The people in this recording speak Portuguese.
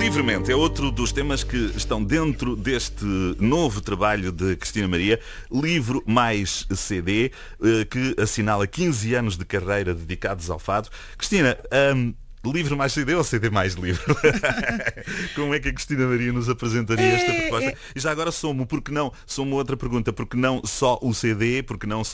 Livremente é outro dos temas que estão dentro deste novo trabalho de Cristina Maria, Livro mais CD, que assinala 15 anos de carreira dedicados ao fado. Cristina, livro mais CD ou CD mais livro? Como é que a Cristina Maria nos apresentaria esta proposta? E já agora somo outra pergunta, porque não só o CD, porque não só